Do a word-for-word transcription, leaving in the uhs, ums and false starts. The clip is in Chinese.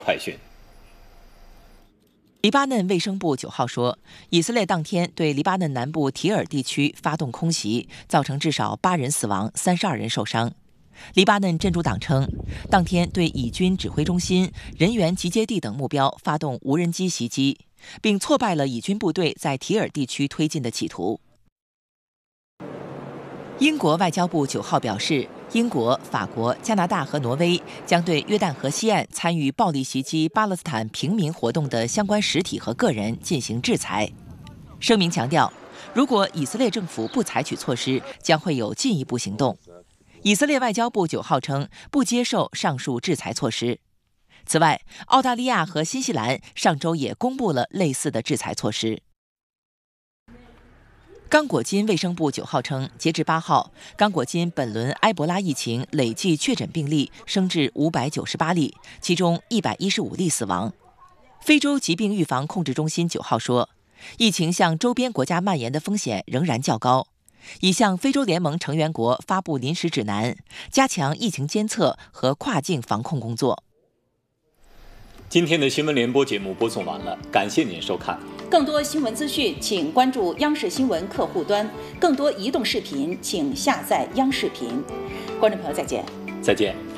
快讯。 黎巴嫩卫生部九号说，以色列当天对黎巴嫩南部提尔地区发动空袭，造成至少八人死亡、三十二人受伤。黎巴嫩真主党称，当天对以军指挥中心、人员集结地等目标发动无人机袭击，并挫败了以军部队在提尔地区推进的企图。英国外交部九号表示，英国、法国、加拿大和挪威将对约旦河西岸参与暴力袭击巴勒斯坦平民活动的相关实体和个人进行制裁。声明强调，如果以色列政府不采取措施，将会有进一步行动。以色列外交部九号称，不接受上述制裁措施。此外，澳大利亚和新西兰上周也公布了类似的制裁措施。刚果金卫生部九号称，截至八号，刚果金本轮埃博拉疫情累计确诊病例升至五百九十八例，其中一百一十五例死亡。非洲疾病预防控制中心九号说，疫情向周边国家蔓延的风险仍然较高，已向非洲联盟成员国发布临时指南，加强疫情监测和跨境防控工作。 今天的新闻联播节目播送完了，感谢您收看。 更多新闻资讯，请关注央视新闻客户端；更多移动视频，请下载央视频。观众朋友，再见。 再见。